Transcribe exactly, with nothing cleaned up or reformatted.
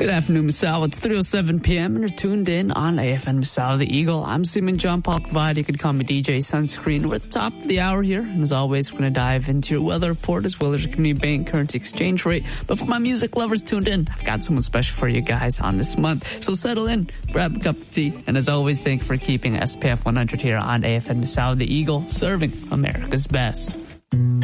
Good afternoon, Masao. It's three oh seven p.m. and you're tuned in on A F N Masao the Eagle. I'm Seaman John Paul Cavide. You can call me D J Sunscreen. We're at the top of the hour here. And as always, we're going to dive into your weather report as well as your community bank currency exchange rate. But for my music lovers tuned in, I've got someone special for you guys on this month. So settle in, grab a cup of tea. And as always, thank you for keeping S P F one hundred here on A F N Masao the Eagle, serving America's best.